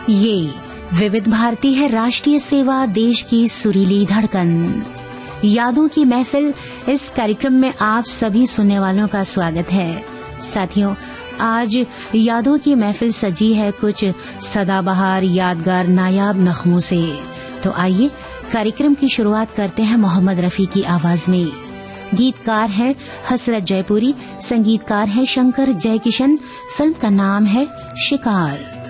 ये विविध भारती है, राष्ट्रीय सेवा, देश की सुरीली धड़कन, यादों की महफिल। इस कार्यक्रम में आप सभी सुनने वालों का स्वागत है। साथियों, आज यादों की महफिल सजी है कुछ सदाबहार, यादगार, नायाब नगमों से। तो आइए कार्यक्रम की शुरुआत करते हैं मोहम्मद रफी की आवाज में। गीतकार हैं हसरत जयपुरी, संगीतकार हैं शंकर जयकिशन। फिल्म का नाम है शिकार।